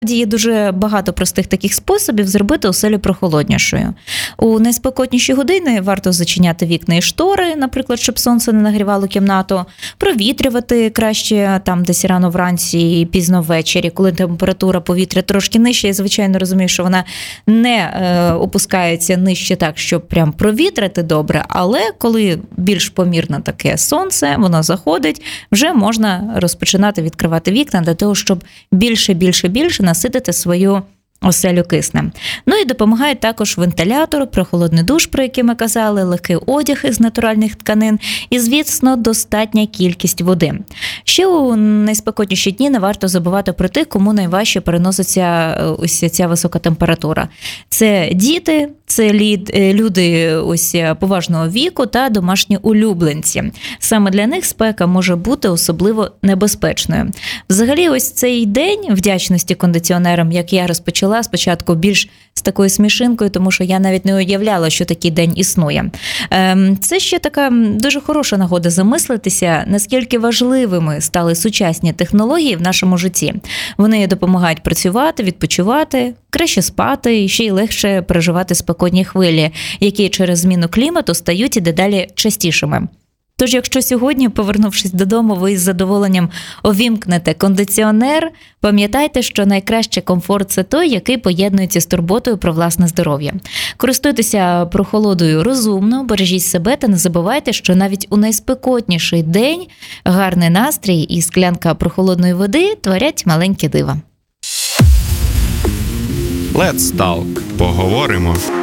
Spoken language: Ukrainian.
Є дуже багато простих таких способів зробити оселю прохолоднішою. У найспекотніші години варто зачиняти вікна і штори, наприклад, щоб сонце не нагрівало кімнату, провітрювати краще там десь рано вранці і пізно ввечері, коли температура повітря трошки нижча. Я, звичайно, розумію, що вона не опускається нижче так, щоб прям провітрити добре, але коли більш помірне таке сонце, воно заходить, вже можна розпочинати відкривати вікна для того, щоб більше наситити свою оселю киснем. Ну і допомагає також вентилятор, прохолодний душ, про який ми казали, легкий одяг із натуральних тканин і, звісно, достатня кількість води. Ще у найспекотніші дні не варто забувати про тих, кому найважче переноситься ось ця висока температура. Це діти, це люди ось поважного віку та домашні улюбленці. Саме для них спека може бути особливо небезпечною. Взагалі, ось цей день вдячності кондиціонерам, як я розпочала спочатку більш з такою смішинкою, тому що я навіть не уявляла, що такий день існує. Це ще така дуже хороша нагода замислитися, наскільки важливими стали сучасні технології в нашому житті. Вони допомагають працювати, відпочивати, краще спати і ще й легше переживати спекотні хвилі, які через зміну клімату стають і дедалі частішими. Тож, якщо сьогодні, повернувшись додому, ви із задоволенням увімкнете кондиціонер, пам'ятайте, що найкращий комфорт – це той, який поєднується з турботою про власне здоров'я. Користуйтеся прохолодою розумно, бережіть себе та не забувайте, що навіть у найспекотніший день гарний настрій і склянка прохолодної води творять маленькі дива. Let's Talk. Поговоримо.